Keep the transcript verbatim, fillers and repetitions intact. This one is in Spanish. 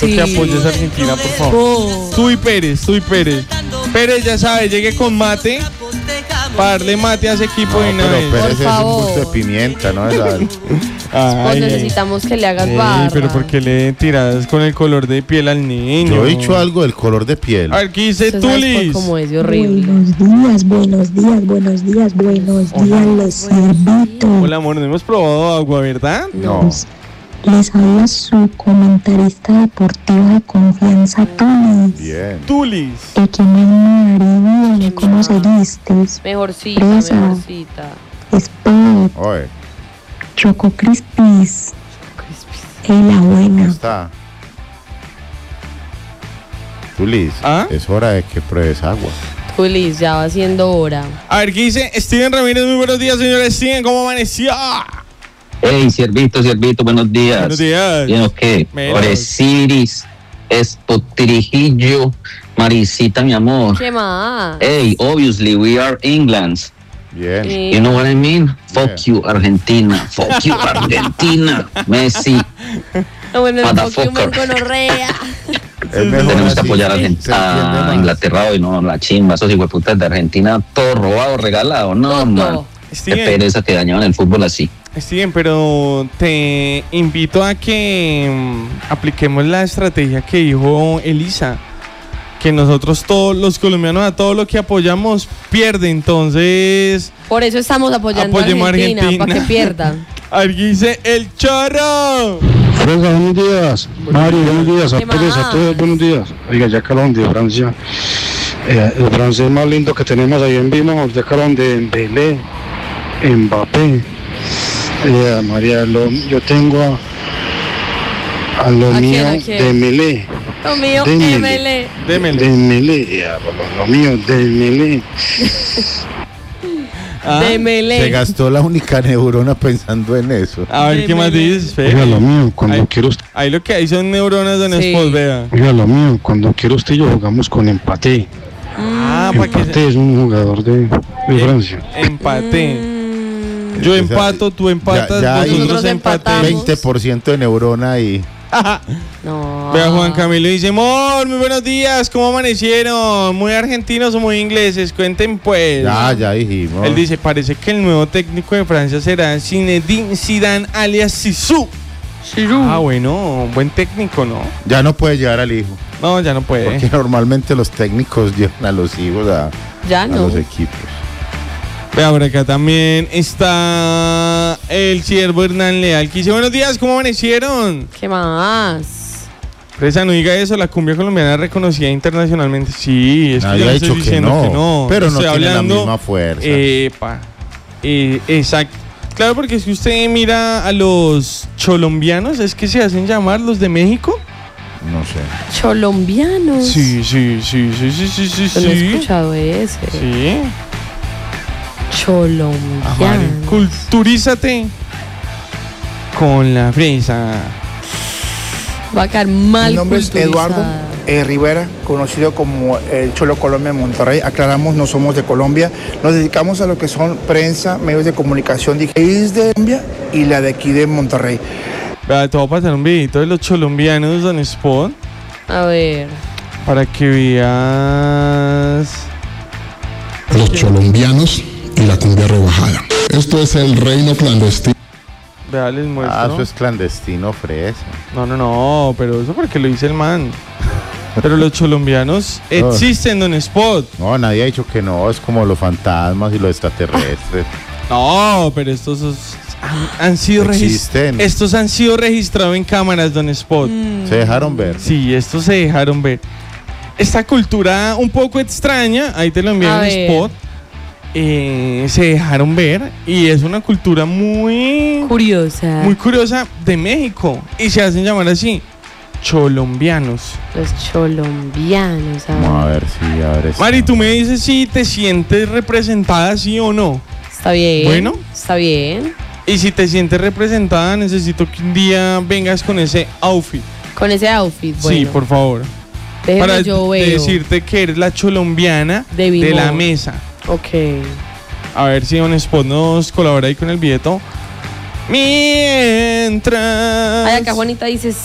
Sí. Que apoyes a Argentina, por favor. Oh. Tú y Pérez, tú y Pérez. Pérez, ya sabe, llegue con mate para darle mate a ese equipo No, de una pero vez. Pérez Por es un favor. bulto de pimienta, ¿no? Esa- Pues necesitamos que le hagas Ey, barra. pero ¿por qué le tiras con el color de piel al niño? Yo he dicho algo del color de piel. A ver, ¿qué dice Usted sabe Tulis? cómo es de horrible. Buenos días, buenos días, buenos días, buenos días, les sirvito. Hola, amor, no hemos probado agua, ¿verdad? No. Les habla su comentarista deportivo de confianza, Tulis. Bien. Tulis. El que me marido, ¿cómo seguiste? Mejorcita, Fresa. mejorcita. Spot, Oye, Choco Crispis. En la ¿cómo buena. está? Tulis, ¿Ah? es hora de que pruebes agua. Tulis, ya va siendo hora. A ver, ¿qué dice Steven Ramírez? Muy buenos días, señor Steven. ¿Cómo amaneció? Hey, Ciervito, Ciervito, buenos días. Buenos días. ¿Bien o qué? Menos. Oresiris, Espotrijillo, Marisita, mi amor. ¿Qué más? Hey, obviously, we are England. Bien. Sí. You know what I mean? Fuck Yeah. you, Argentina. Fuck you, Argentina. Messi. No, bueno, el Motherfucker. Pokémon gonorrea. Es mejor Tenemos que así, apoyar a, se Argent- entiende a más. Inglaterra hoy, no, la chimba, esos hijueputas de Argentina, todo robado, regalado. No, Todo. man. Qué Steven, pereza que dañaban el fútbol así. Steven, pero te invito a que mm, apliquemos la estrategia que dijo Elisa. Que nosotros todos los colombianos a todo lo que apoyamos pierde, entonces Por eso estamos apoyando Apoyemos a Argentina, a Argentina. para que pierdan. alguien dice el chorro. Fresa, buenos días. Mario, buenos días. A ¿Qué Pérez, más? a todos, buenos días. Oiga, ya Calón de Francia. Eh, el francés más lindo que tenemos ahí en Vimo, ya Calón de Dembélé, Mbappé. Eh, María, lo- yo tengo a, a lo ¿A quién, mío a quién? Dembélé. Lo mío, Démele. M L. Démele. Dembélé, ya, lo, lo mío Dembélé. Ah, Se Démele. gastó la única neurona pensando en eso. A ver, ¿qué más Démele. dices, Oiga, Fe? lo mío, cuando Ay. quiero usted, Ahí lo que hay son neuronas de Sí. Spot, vea. oiga, lo mío, cuando quiero usted y yo jugamos con Empaté. Ah, para que Empaté es un jugador de, de Em- Francia. empate. Mm, Yo O sea, empato, tú empatas, ya hay vosotros Nosotros empatamos. empatemos. veinte por ciento de neurona y no. Vea, Juan Camilo dice, amor, muy buenos días, ¿cómo amanecieron? ¿Muy argentinos o muy ingleses? Cuenten pues. ya, ya dijimos. Él dice, parece que el nuevo técnico de Francia será Zinedine Zidane alias Zizou. Ah, bueno, buen técnico, ¿no? Ya no puede llevar al hijo. No, ya no puede. Porque normalmente los técnicos llevan a los hijos a, Ya a no. los equipos. Vea, por acá también está el siervo Hernán Leal, que dice, buenos días, ¿cómo amanecieron? ¿Qué más? Presa, no diga eso, la cumbia colombiana es reconocida internacionalmente. Sí, es que Nadie yo no ha estoy dicho que diciendo no, que no. pero no Estoy tiene la hablando, misma fuerza. Epa, eh, exacto. Claro, porque si usted mira a los cholombianos, es que se hacen llamar los de México. No sé. Cholombianos. Sí, sí, sí, sí, sí, sí, sí. Yo no he sí. escuchado ese. Sí. Cholombianos. Culturízate con la fresa. Va a quedar mal Mi nombre es Eduardo culturizada. eh, Rivera, conocido como el Cholo Colombia de Monterrey. Aclaramos, no somos de Colombia. Nos dedicamos a lo que son prensa, medios de comunicación digitales de Colombia y la de aquí de Monterrey. Vea, te voy a pasar un videito de los cholombianos en Spot A ver. para que veas. Los colombianos y la cumbia rebajada. Esto es el reino clandestino. Vea, les muestro. Ah, eso es clandestino, fresa. No, no, no, pero eso porque lo dice el man. Pero los cholombianos existen en Spot. No, nadie ha dicho que no, es como los fantasmas y los extraterrestres. No, pero estos son- han, han sido regis- Existen. estos han sido registrados en cámaras Don Spot. Se dejaron ver. Sí, estos se dejaron ver. Esta cultura un poco extraña, ahí te lo envío A en ver. Spot. eh, se dejaron ver y es una cultura muy Curiosa. muy curiosa de México y se hacen llamar así, cholombianos. Los cholombianos. a Vamos a ver. ver si, a ver. Mari, tú me dices si te sientes representada, sí o no. Está bien. Bueno. Está bien. Y si te sientes representada, necesito que un día vengas con ese outfit. Con ese outfit, bueno. Sí, por favor. Déjeme, Para yo veo. decirte que eres la cholombiana De de, Bimbo. la mesa. Ok. A ver si Don Spot nos colabora ahí con el billeto. Mientras. Ay, acá Juanita dice